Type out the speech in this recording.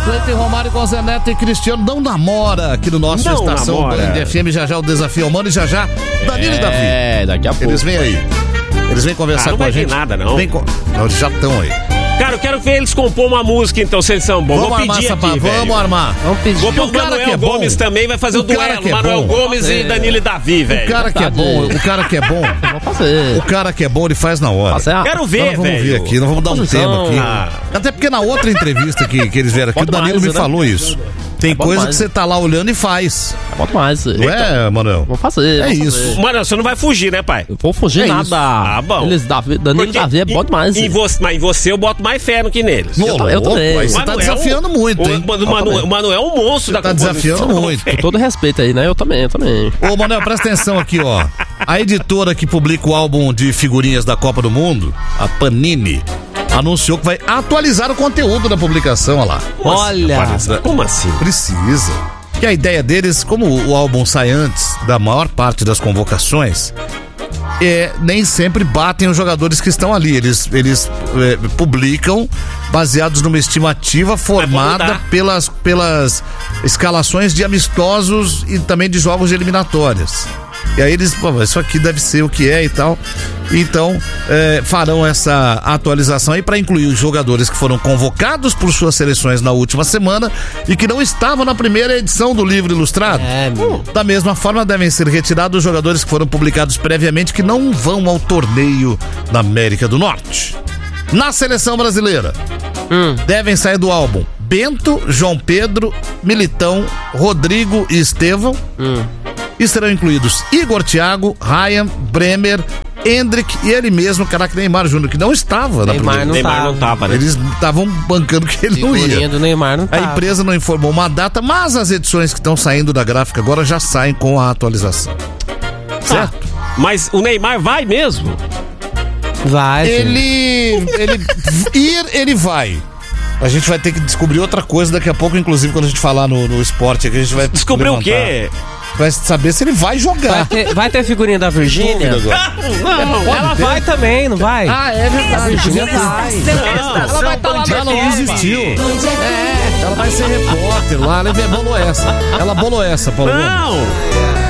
Cleiton Romário com Zé Neto e Cristiano não namora aqui no nosso Estação Band FM. Já o Desafio Humano e já Danilo e Davi. Daqui a pouco. Eles vêm aí. Eles vêm conversar com a gente. Não vai vir nada, não. Não, eles já estão aí. Cara, eu quero ver eles compor uma música, então, se eles são bons. Vamos armar essa aqui, vamos armar. Vamos pedir. Vou pôr o Manuel Gomes também, vai fazer o duelo. Manuel Gomes e Danilo e Davi, velho. O cara que é bom, Vamos fazer. o cara que é bom, ele faz na hora. Quero ver, Nós velho. vamos ver aqui, nós vamos dar um tema aqui. Até porque na outra entrevista que eles vieram aqui, o Danilo me falou isso. Tem coisa que você tá lá olhando e faz. Bota mais. Não é, Manuel? Vamos fazer. É isso. Mano, você não vai fugir, né, pai? Eu vou fugir nada. Isso. Ah, bom. Danilo e Davi é bom demais. Mas em você eu boto mais fé no que neles. Eu também. Aí você tá desafiando muito, hein? O Manuel é um monstro da Tá desafiando muito. Com todo respeito aí, né? Eu também. Ô, Manuel, presta atenção aqui, ó. A editora que publica o álbum de figurinhas da Copa do Mundo, a Panini, anunciou que vai atualizar o conteúdo da publicação, olha lá. Olha. Como assim? Precisa. Que a ideia deles, como o álbum sai antes da maior parte das convocações, nem sempre batem os jogadores que estão ali. Eles publicam baseados numa estimativa formada pelas escalações de amistosos e também de jogos de eliminatórias. E aí eles, isso aqui deve ser o que é e tal. Então, farão essa atualização aí para incluir os jogadores que foram convocados por suas seleções na última semana e que não estavam na primeira edição do livro ilustrado. Da mesma forma, devem ser retirados os jogadores que foram publicados previamente que não vão ao torneio da América do Norte. Na seleção brasileira, devem sair do álbum Bento, João Pedro, Militão, Rodrigo e Estevão. E serão incluídos Igor Thiago, Ryan, Bremer, Endrick e ele mesmo, caraca, Neymar Júnior, que não estava na primeira. Neymar não tava, né? Eles estavam bancando que ele não ia. Do Neymar não tava. A empresa não informou uma data, mas as edições que estão saindo da gráfica agora já saem com a atualização. Certo? Mas o Neymar vai mesmo? Vai. Ele vai. A gente vai ter que descobrir outra coisa daqui a pouco, inclusive quando a gente falar no esporte aqui, a gente vai descobrir o quê? Vai saber se ele vai jogar. Vai ter a figurinha da Virgínia? Não, ela vai também, não vai? Ah, é verdade. A Virgínia vai. Ela vai estar lá. Já não desistiu. Ela vai ser repórter lá. Ela bolou essa, Paulo. Não!